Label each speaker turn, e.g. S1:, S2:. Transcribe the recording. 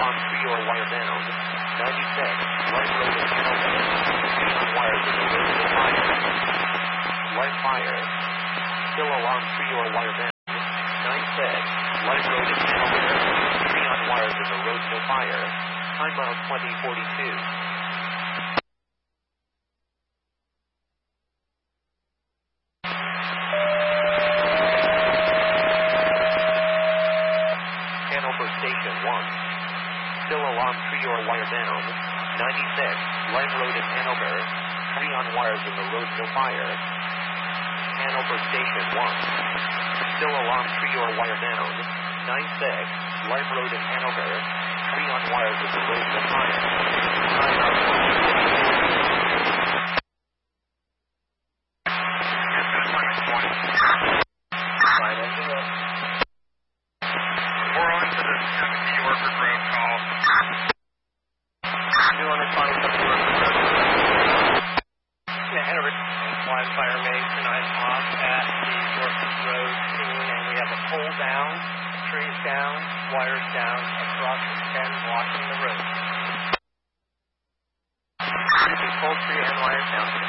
S1: along tree or wire bound. 96, light road in Hanover. Tree on wires in the road to fire. Light fire. Still along tree or wire bound. 96, light road in Hanover. Tree on wires in the road to fire. Time out 2042. Hanover Station 1. Still along tree or wire bound. 96, light road in Hanover. Tree on wires in the road to fire. Hanover Station 1. Still along tree or wire bound. 96, light road in Hanover. Tree on wires in the road to fire. Time out 2042. Fine engine up.
S2: 401 to the New Yorker Grove call.
S1: 200 find something Yorker Grove.
S3: Yeah, Hanover Flying Fire Mason. I'm off at the Yorker Road scene, and we have a pole down, trees down, wires down, across from 10 blocking the road.
S1: Pole tree and wires down.